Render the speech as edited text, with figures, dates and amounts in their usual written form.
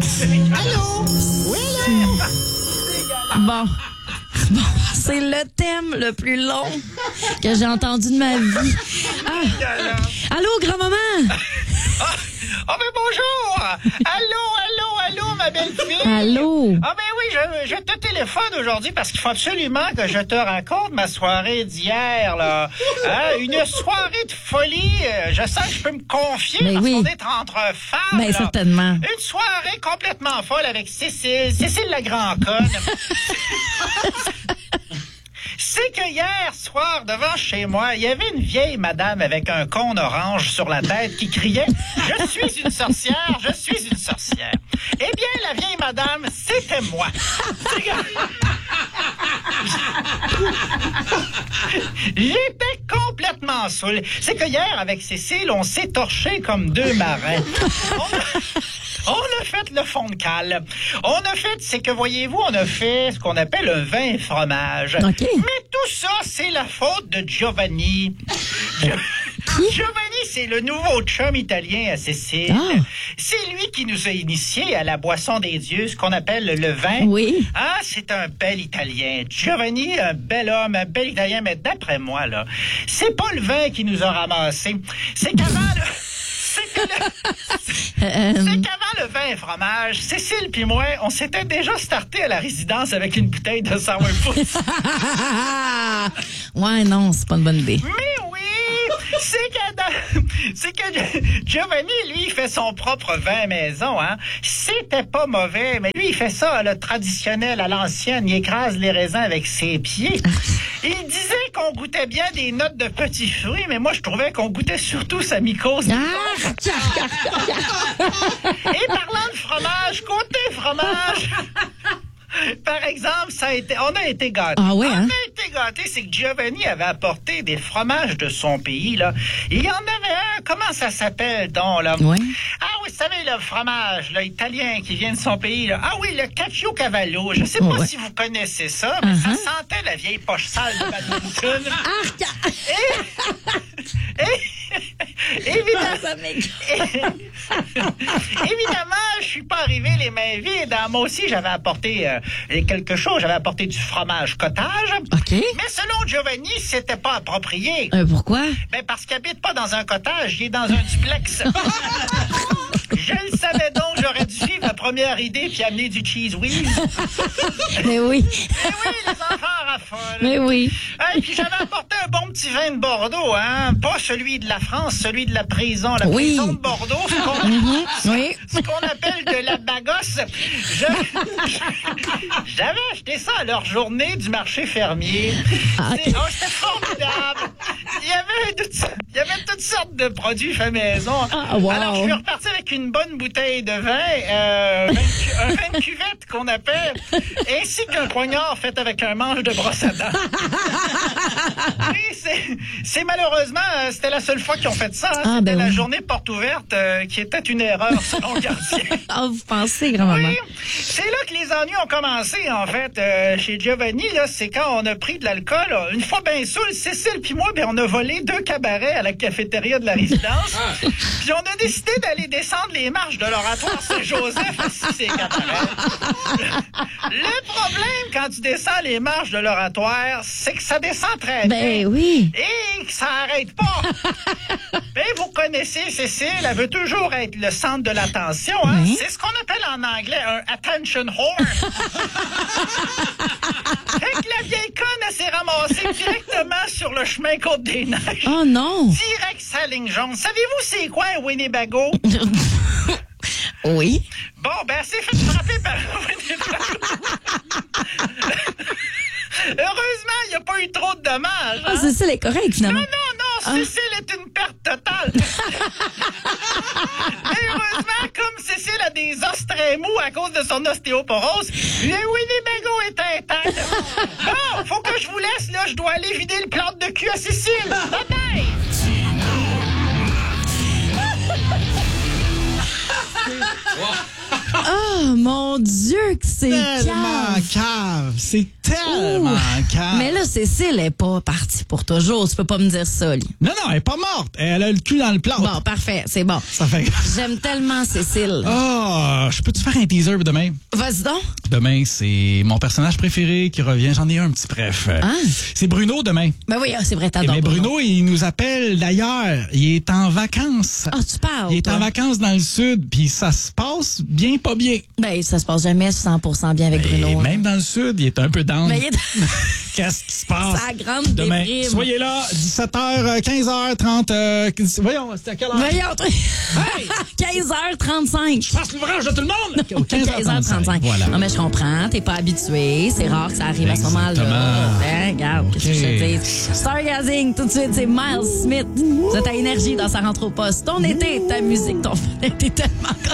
Allô? Oui, Bon, c'est le thème le plus long que j'ai entendu de ma vie. Allô, grand-maman? Ah, ben bonjour! Allô, ma belle fille! Allô? Ah, ben oui, je te téléphone aujourd'hui parce qu'il faut absolument que je te raconte ma soirée d'hier, là. Hein, une soirée de folie. Je sens que je peux me confier Ben parce oui. qu'on est entre femmes, Ben, là. certainement. Une soirée complètement folle avec Cécile la grand-conne. C'est que hier soir, devant chez moi, il y avait une vieille madame avec un cône orange sur la tête qui criait « Je suis une sorcière, je suis une sorcière ». Eh bien, la vieille madame, c'était moi. J'étais complètement saoul. C'est que hier, avec Cécile, on s'est torchés comme deux marins. On a fait le fond de cale. On a fait, c'est que voyez-vous, on a fait ce qu'on appelle un vin fromage. OK. Mais tout ça, c'est la faute de Giovanni. Giovanni, c'est le nouveau chum italien à Cécile. Ah. C'est lui qui nous a initiés à la boisson des dieux, ce qu'on appelle le vin. Oui. Ah, c'est un bel Italien. Giovanni, un bel homme, un bel Italien, mais d'après moi, là, c'est pas le vin qui nous a ramassés. C'est qu'avant, là, c'est qu'avant le vin et fromage, Cécile puis moi, on s'était déjà starté à la résidence avec une bouteille de sourpuss. Ouais, non, c'est pas une bonne idée. Mais oui, c'est que Giovanni, lui, il fait son propre vin maison, hein. C'était pas mauvais, mais lui, il fait ça, le traditionnel, à l'ancienne. Il écrase les raisins avec ses pieds. Il disait qu'on goûtait bien des notes de petits fruits, mais moi, je trouvais qu'on goûtait surtout sa mycose. Et parlant de fromage, côté fromage... Par exemple, on a été gâtés. Ah ouais, hein? On a été gâtés, c'est que Giovanni avait apporté des fromages de son pays, là. Il y en avait un, comment ça s'appelle, donc, là? Ouais. Ah oui, vous savez, le fromage, là, italien qui vient de son pays, là. Ah oui, le Caciocavallo. Je sais pas Ouais. si vous connaissez ça, mais ça sentait la vieille poche sale de Badminton. Évidemment, je suis pas arrivé les mains vides. Moi aussi, j'avais apporté quelque chose. J'avais apporté du fromage cottage. OK. Mais selon Giovanni, c'était pas approprié. Pourquoi? Ben parce qu'il habite pas dans un cottage, il est dans un duplex. Je le savais donc, j'aurais dû suivre la première idée puis amener du cheese whiz. Mais oui. Mais oui, les enfants raffolent. Mais oui. Et puis j'avais apporté un bon petit vin de Bordeaux, hein, pas celui de la France, celui de la prison. La Oui. prison de Bordeaux, Oui. ce qu'on appelle de la bagosse. J'avais acheté ça à leur journée du marché fermier. C'était formidable. Il y avait toutes sortes de produits faits maison. Ah, wow. Alors, je suis reparti avec une bonne bouteille de vin, un vin de cuvette qu'on appelle, ainsi qu'un poignard fait avec un manche de brosse à dents. Oui, c'est malheureusement, c'était la seule fois qu'ils ont fait ça. Hein. C'était la journée porte ouverte qui était une erreur selon le gardien. Ah, vous pensez, grand-maman? Oui, c'est là que les ennuis ont commencé, en fait, chez Giovanni, là, c'est quand on a pris de l'alcool, là. Une fois bien saoul, Cécile puis moi, ben, on a volé 2 cabarets à la cafétéria de la résidence, puis on a décidé d'aller descendre les marches de l'oratoire Saint-Joseph assis ces cabarets. Le problème, quand tu descends les marches de l'oratoire, c'est que ça descend très bien. Ben oui. Et que ça arrête pas. Ben, vous connaissez Cécile, elle veut toujours être le centre de l'attention, hein? Oui. C'est ce qu'on appelle en anglais un attention whore. Fait que la vieille conne, elle s'est ramassée directement sur le chemin Côte-des-Neiges. Oh non. Direct sa ligne jaune. Savez-vous c'est quoi un Winnebago? Oui. Bon, ben, elle s'est fait frapper par un Winnebago. Heureusement, il n'y a pas eu trop de dommages. Ah, Cécile est correcte, finalement. Non, Cécile est une perte totale. Heureusement, comme Cécile a des os très mous à cause de son ostéoporose, le Winnebago est intact. Bon, faut que je vous laisse, là. Je dois aller vider le plâtre de cul à Cécile. Bye bye! Oh, mon Dieu, que c'est Tellement cave. cave. C'est tellement calme. Mais là, Cécile est pas partie pour toujours. Tu peux pas me dire ça, lui. Non, elle est pas morte. Elle a le cul dans le plat. Bon, parfait, c'est bon. Ça fait... J'aime tellement Cécile. Je peux-tu faire un teaser demain? Vas-y donc. Demain, c'est mon personnage préféré qui revient. J'en ai un petit bref. C'est Bruno demain. Ben oui, c'est vrai, t'adores Mais Bruno, il nous appelle d'ailleurs. Il est en vacances. Ah, tu parles. Il est toi. en vacances dans le sud, puis ça se passe bien, pas bien. Ben, ça se passe jamais 100% bien avec Et Bruno. même dans le sud, il est un peu down. Ben, il est... Qu'est-ce qui se passe? C'est la grande Demain, déprime. soyez là, 17h, 15h30. Voyons, c'était à quelle heure? Voyons, Hey! 15h35. Je fasse l'ouvrage de tout le monde! 15h35. Voilà. Non, mais je comprends, t'es pas habitué. C'est rare que ça arrive à ce moment-là. Exactement. Ben, regarde, qu'est-ce que je te dis? Stargazing, tout de suite, c'est Miles Smith. Vous êtes à énergie dans sa rentre au poste. Ton été, ta musique, ton fun, t'es tellement